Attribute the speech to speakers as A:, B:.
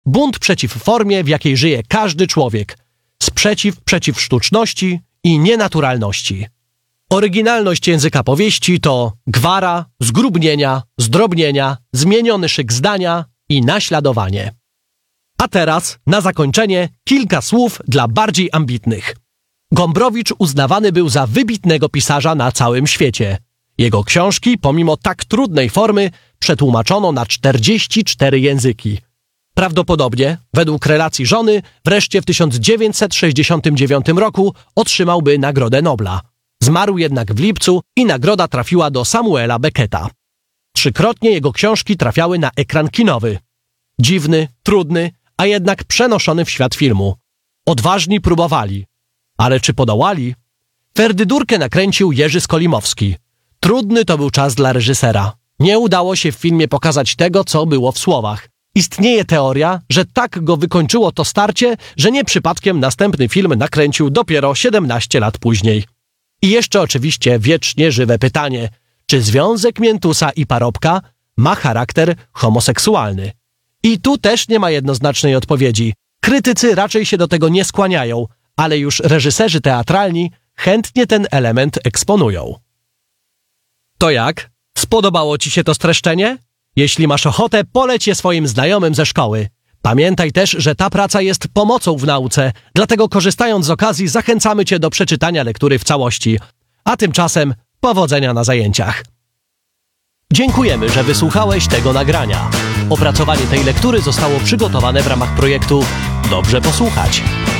A: Bunt przeciw formie, w jakiej żyje każdy człowiek. Sprzeciw przeciw sztuczności i nienaturalności. Oryginalność języka powieści to gwara, zgrubnienia, zdrobnienia, zmieniony szyk zdania i naśladowanie. A teraz, na zakończenie, kilka słów dla bardziej ambitnych. Gombrowicz uznawany był za wybitnego pisarza na całym świecie. Jego książki, pomimo tak trudnej formy, przetłumaczono na 44 języki. Prawdopodobnie, według relacji żony, wreszcie w 1969 roku otrzymałby Nagrodę Nobla. Zmarł jednak w lipcu i nagroda trafiła do Samuela Becketa. 3-krotnie jego książki trafiały na ekran kinowy. Dziwny, trudny, a jednak przenoszony w świat filmu. Odważni próbowali. Ale czy podołali? Ferdydurkę nakręcił Jerzy Skolimowski. Trudny to był czas dla reżysera. Nie udało się w filmie pokazać tego, co było w słowach. Istnieje teoria, że tak go wykończyło to starcie, że nie przypadkiem następny film nakręcił dopiero 17 lat później. I jeszcze oczywiście wiecznie żywe pytanie, czy związek Miętusa i Parobka ma charakter homoseksualny? I tu też nie ma jednoznacznej odpowiedzi. Krytycy raczej się do tego nie skłaniają, ale już reżyserzy teatralni chętnie ten element eksponują. To jak? Spodobało Ci się to streszczenie? Jeśli masz ochotę, poleć je swoim znajomym ze szkoły. Pamiętaj też, że ta praca jest pomocą w nauce, dlatego korzystając z okazji zachęcamy Cię do przeczytania lektury w całości. A tymczasem powodzenia na zajęciach. Dziękujemy, że wysłuchałeś tego nagrania. Opracowanie tej lektury zostało przygotowane w ramach projektu Dobrze posłuchać.